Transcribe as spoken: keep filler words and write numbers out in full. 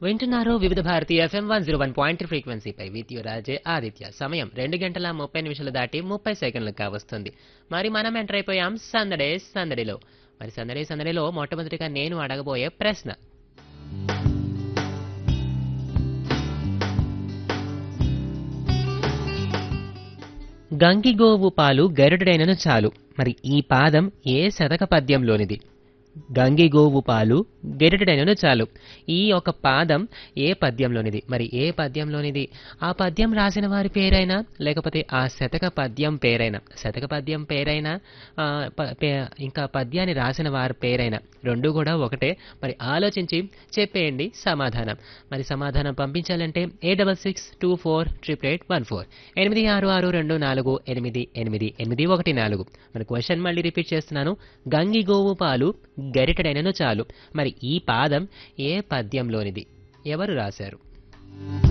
వింటున్నారు వివిధ Bharati FM one zero one point ఫ్రీక్వెన్సీపై with రాజే ఆదిత్య. సమయం రెండు గంటల ముప్పై నిమిషాలు దాటి ముప్పై సెకండ్లు కావస్తుంది. మరి మనం ఎంటర్ అయిపోయాం సందడే సందడిలో. మరి సందడే సందడిలో మొట్టమొదటిగా నేను అడగబోయే ప్రశ్న, గంగిగోవు పాలు గరుడైనను చాలు. మరి ఈ పాదం ఏ శతక పద్యంలోనిది? గంగిగోవు పాలు గెరిటెడైనను చాలు. ఈ ఒక పాదం ఏ పద్యంలోనిది? మరి ఏ పద్యంలోనిది? ఆ పద్యం రాసిన వారి పేరైనా లేకపోతే ఆ శతక పద్యం పేరైనా, శతక పద్యం పేరైనా ఆ, ప- పే- ఇంకా పద్యాన్ని రాసిన వారి పేరైనా రెండు కూడా ఒకటే. మరి ఆలోచించి చెప్పేయండి సమాధానం. మరి సమాధానం పంపించాలంటే ఏ double six two four triple eight one four ఎనిమిది ఆరు ఆరు రెండు నాలుగు ఎనిమిది ఎనిమిది ఎనిమిది ఒకటి నాలుగు. మరి క్వశ్చన్ మళ్ళీ రిపీట్ చేస్తున్నాను. గంగిగోవు పాలు గరిటెడైనను చాలు. మరి ఈ పాదం ఏ పద్యంలోనిది? ఎవరు రాశారు?